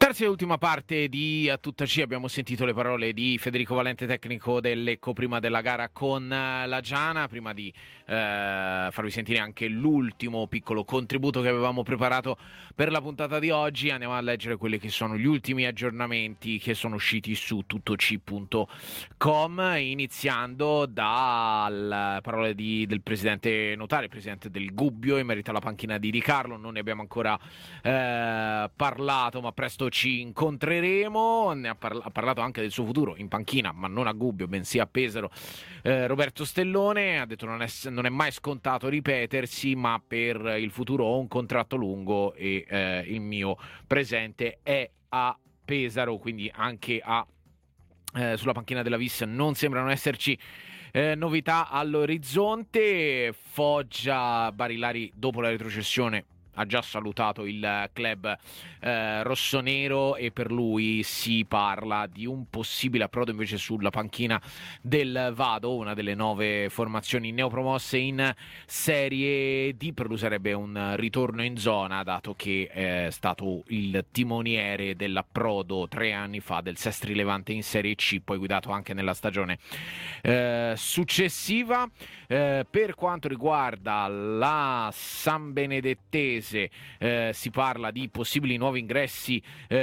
Terza e ultima parte di A Tutta C. Abbiamo sentito le parole di Federico Valente, tecnico del Lecco, prima della gara con la Giana. Prima di farvi sentire anche l'ultimo piccolo contributo che avevamo preparato per la puntata di oggi, andiamo a leggere quelli che sono gli ultimi aggiornamenti che sono usciti su tuttoc.com, iniziando dalle parole del presidente Notari, il presidente del Gubbio, in merito alla panchina di Di Carlo. Non ne abbiamo ancora parlato, ma presto ci incontreremo. Ne ha parlato anche del suo futuro in panchina, ma non a Gubbio, bensì a Pesaro. Roberto Stellone ha detto non è mai scontato ripetersi, ma per il futuro ho un contratto lungo e il mio presente è a Pesaro, quindi anche sulla panchina della Vis non sembrano esserci novità all'orizzonte. Foggia Barilari, dopo la retrocessione, ha già salutato il club rossonero e per lui si parla di un possibile approdo invece sulla panchina del Vado, una delle 9 formazioni neopromosse in Serie D. Per lui sarebbe un ritorno in zona, dato che è stato il timoniere dell'approdo 3 anni fa del Sestri Levante in Serie C, poi guidato anche nella stagione successiva. Per quanto riguarda la San Benedettese, si parla di possibili nuovi ingressi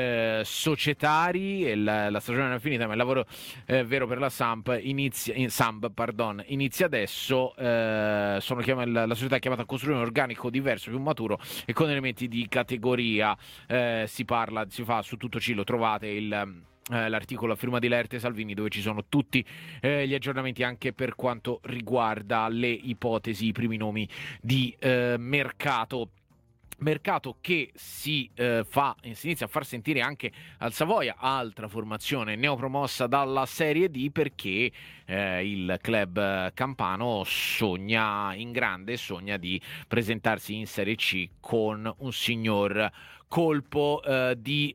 societari. La stagione non è finita, ma il lavoro vero per la Samp inizia adesso. La società è chiamata a costruire un organico diverso, più maturo e con elementi di categoria. Si fa su Tutto C, lo trovate l'articolo a firma di Lerte Salvini, dove ci sono tutti gli aggiornamenti anche per quanto riguarda le ipotesi, i primi nomi di mercato che si inizia a far sentire anche al Savoia, altra formazione neopromossa dalla Serie D, perché il club campano sogna in grande, sogna di presentarsi in Serie C con un signor colpo di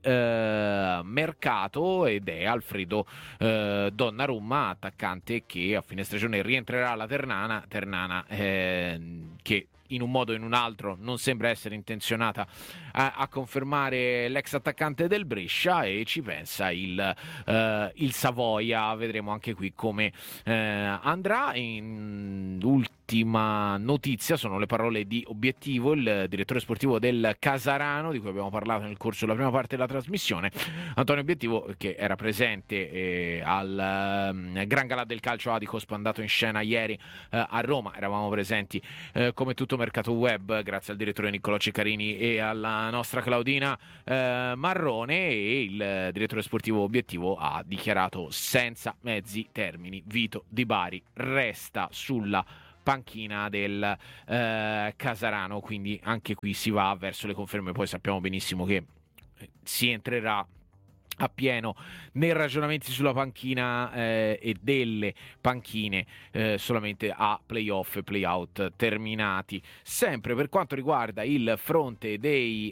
mercato, ed è Alfredo Donnarumma, attaccante che a fine stagione rientrerà alla Ternana, che in un modo o in un altro non sembra essere intenzionata a confermare l'ex attaccante del Brescia, e ci pensa il Savoia. Vedremo anche qui come andrà. In ultima notizia sono le parole di Obiettivo, il direttore sportivo del Casarano, di cui abbiamo parlato nel corso della prima parte della trasmissione. Antonio Obiettivo, che era presente al Gran Galà del Calcio Adicos, andato in scena ieri a Roma. Eravamo presenti come tutto mercato web, grazie al direttore Niccolò Ceccarini e alla nostra Claudina Marrone, e il direttore sportivo Obiettivo ha dichiarato senza mezzi termini: Vito Di Bari resta sulla panchina del Casarano. Quindi anche qui si va verso le conferme. Poi sappiamo benissimo che si entrerà a pieno nei ragionamenti sulla panchina e delle panchine solamente a playoff e playout terminati. Sempre per quanto riguarda il fronte dei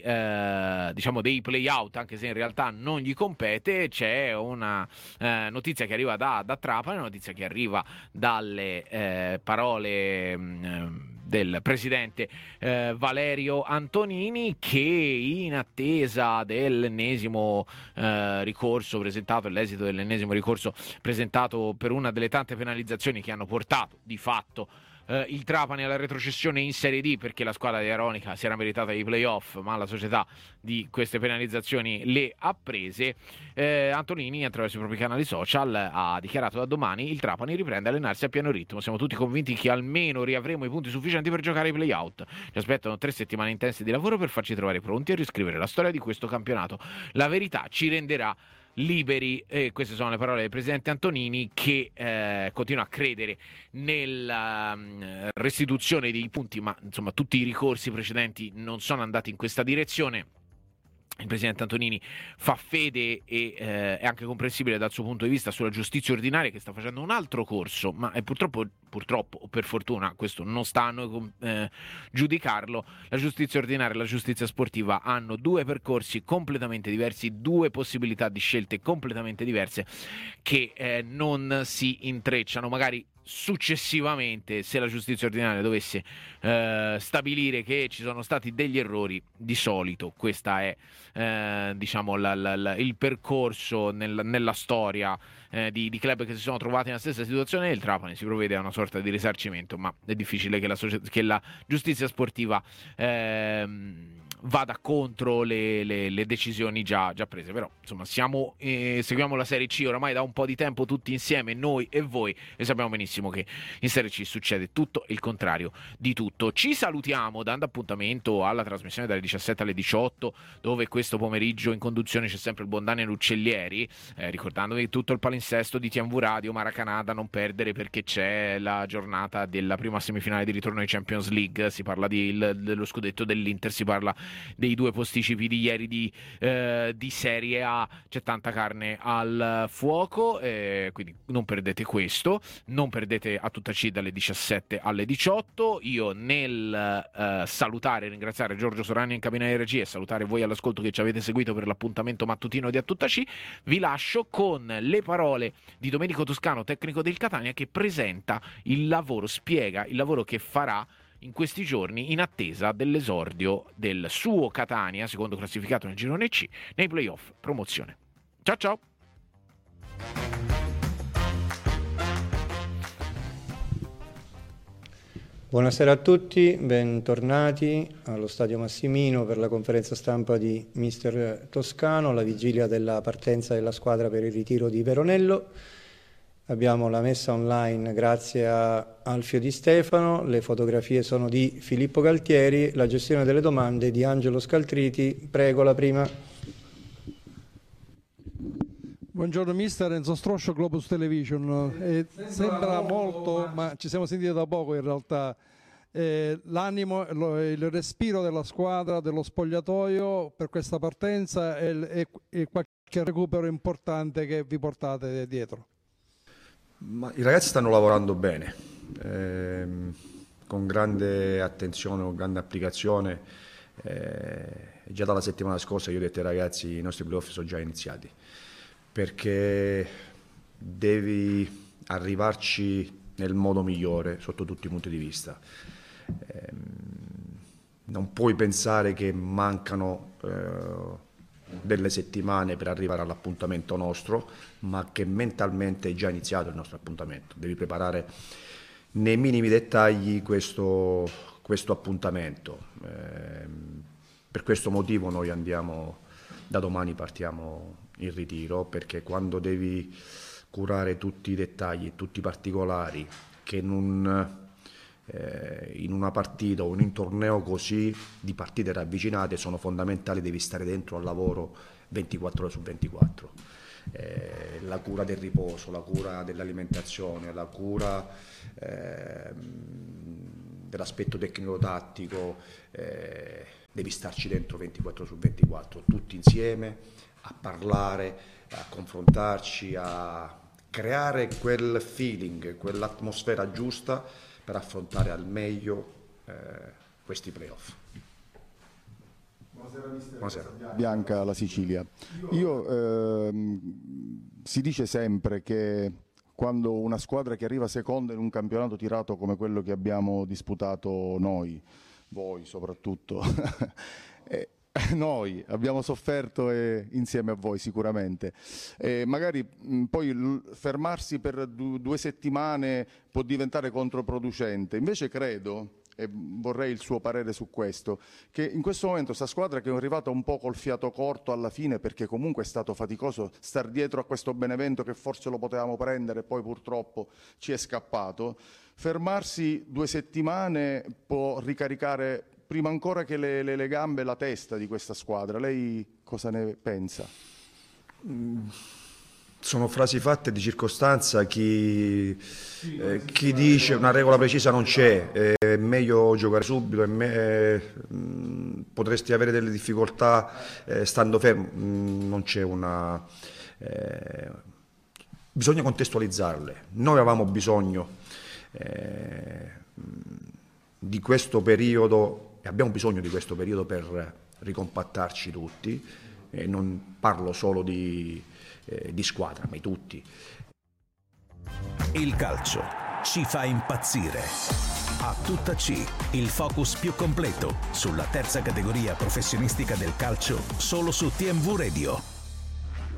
playout, anche se in realtà non gli compete, c'è una notizia che arriva da Trapani, una notizia che arriva dalle parole del presidente Valerio Antonini, che in attesa dell'ennesimo ricorso presentato, l'esito dell'ennesimo ricorso presentato per una delle tante penalizzazioni che hanno portato di fatto il Trapani alla retrocessione in Serie D, perché la squadra di Aronica si era meritata i playoff, ma la società di queste penalizzazioni le ha prese. Antonini, attraverso i propri canali social, ha dichiarato: da domani il Trapani riprende a allenarsi a pieno ritmo, siamo tutti convinti che almeno riavremo i punti sufficienti per giocare i playout, ci aspettano 3 settimane intense di lavoro per farci trovare pronti a riscrivere la storia di questo campionato, la verità ci renderà liberi. Queste sono le parole del presidente Antonini, che continua a credere nella restituzione dei punti, ma insomma tutti i ricorsi precedenti non sono andati in questa direzione. Il presidente Antonini fa fede e è anche comprensibile dal suo punto di vista sulla giustizia ordinaria, che sta facendo un altro corso, ma purtroppo o per fortuna, questo non sta a noi giudicarlo. La giustizia ordinaria e la giustizia sportiva hanno 2 percorsi completamente diversi, 2 possibilità di scelte completamente diverse che non si intrecciano. Magari successivamente, se la giustizia ordinaria dovesse stabilire che ci sono stati degli errori, di solito questa è diciamo il percorso nella storia di club che si sono trovati nella stessa situazione del Trapani. Si provvede a una sorta di risarcimento, ma è difficile che la giustizia sportiva vada contro le decisioni già prese. Però insomma seguiamo la Serie C oramai da un po' di tempo tutti insieme, noi e voi, e sappiamo benissimo che in Serie C succede tutto il contrario di tutto. Ci salutiamo dando appuntamento alla trasmissione dalle 17 alle 18, dove questo pomeriggio in conduzione c'è sempre il buon Daniel Uccellieri, ricordandovi che tutto il palinsesto di TMV Radio Maracanã da non perdere, perché c'è la giornata della prima semifinale di ritorno ai Champions League, si parla dello scudetto dell'Inter, si parla dei 2 posticipi di ieri di Serie A, c'è tanta carne al fuoco, quindi non perdete questo, non perdete A Tutta C dalle 17 alle 18. Io nel salutare e ringraziare Giorgio Sorani in cabina di regia e salutare voi all'ascolto che ci avete seguito per l'appuntamento mattutino di A Tutta C, vi lascio con le parole di Domenico Toscano, tecnico del Catania, che presenta spiega il lavoro che farà in questi giorni in attesa dell'esordio del suo Catania, secondo classificato nel girone C, nei playoff promozione. Ciao ciao! Buonasera a tutti, bentornati allo Stadio Massimino per la conferenza stampa di mister Toscano, alla vigilia della partenza della squadra per il ritiro di Veronello. Abbiamo la messa online grazie a Alfio Di Stefano, le fotografie sono di Filippo Galtieri, la gestione delle domande di Angelo Scaltriti. Prego, la prima. Buongiorno mister, Enzo Stroscio, Globus Television. Sembra molto, ma ci siamo sentiti da poco in realtà, l'animo, il respiro della squadra, dello spogliatoio per questa partenza e qualche recupero importante che vi portate dietro. Ma i ragazzi stanno lavorando bene, con grande attenzione, con grande applicazione. Già dalla settimana scorsa io ho detto ai ragazzi: i nostri playoff sono già iniziati, perché devi arrivarci nel modo migliore sotto tutti i punti di vista. Non puoi pensare che mancano delle settimane per arrivare all'appuntamento nostro, ma che mentalmente è già iniziato il nostro appuntamento. Devi preparare nei minimi dettagli questo appuntamento. Per questo motivo noi andiamo, da domani partiamo in ritiro, perché quando devi curare tutti i dettagli, tutti i particolari, che in una partita o in un torneo così di partite ravvicinate sono fondamentali, devi stare dentro al lavoro 24 ore su 24. La cura del riposo, la cura dell'alimentazione, la cura dell'aspetto tecnico-tattico, devi starci dentro 24 ore su 24, tutti insieme, a parlare, a confrontarci, a creare quel feeling, quell'atmosfera giusta per affrontare al meglio questi playoff. Buonasera mister. Buonasera. Bianca, la Sicilia. Si dice sempre che quando una squadra che arriva seconda in un campionato tirato come quello che abbiamo disputato noi, voi soprattutto, noi abbiamo sofferto insieme a voi sicuramente, magari poi fermarsi per 2 settimane può diventare controproducente. Invece credo, e vorrei il suo parere su questo, che in questo momento questa squadra, che è arrivata un po' col fiato corto alla fine, perché comunque è stato faticoso star dietro a questo Benevento che forse lo potevamo prendere e poi purtroppo ci è scappato, fermarsi 2 settimane può ricaricare prima ancora che le gambe, la testa di questa squadra. Lei cosa ne pensa? Sono frasi fatte di circostanza. Chi dice una regola precisa non c'è, è meglio giocare subito, potresti avere delle difficoltà stando fermo, non c'è una... bisogna contestualizzarle. Noi avevamo bisogno di questo periodo, e abbiamo bisogno di questo periodo per ricompattarci tutti, e non parlo solo di squadra, ma di tutti. Il calcio ci fa impazzire. A tutta C, il focus più completo sulla terza categoria professionistica del calcio, solo su TMV Radio.